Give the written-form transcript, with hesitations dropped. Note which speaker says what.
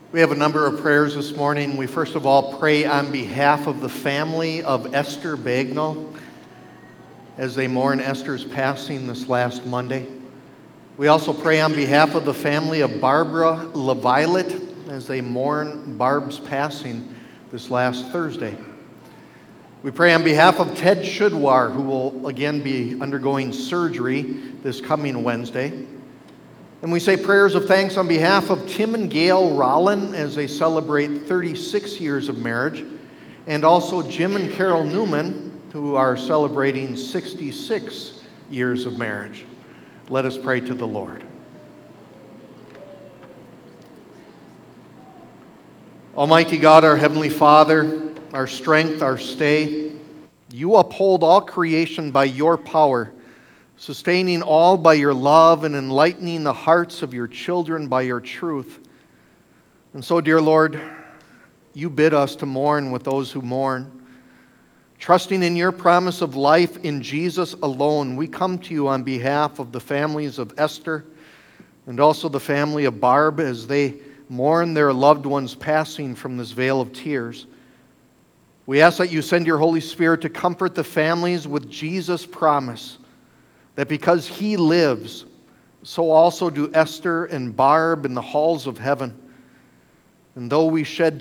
Speaker 1: We have a number of prayers this morning. We first of all pray on behalf of the family of Esther Bagnall as they mourn Esther's passing this last Monday. We also pray on behalf of the family of Barbara LaViolette as they mourn Barb's passing this last Thursday. We pray on behalf of Ted Shudwar, who will again be undergoing surgery this coming Wednesday. And we say prayers of thanks on behalf of Tim and Gail Rollin as they celebrate 36 years of marriage, and also Jim and Carol Newman, who are celebrating 66 years of marriage. Let us pray to the Lord. Almighty God, our Heavenly Father, our strength, our stay, you uphold all creation by your power, sustaining all by your love and enlightening the hearts of your children by your truth. And so, dear Lord, you bid us to mourn with those who mourn. Trusting in your promise of life in Jesus alone, we come to you on behalf of the families of Esther and also the family of Barb as they mourn their loved ones passing from this vale of tears. We ask that you send your Holy Spirit to comfort the families with Jesus' promise that because he lives, so also do Esther and Barb in the halls of heaven. And though we shed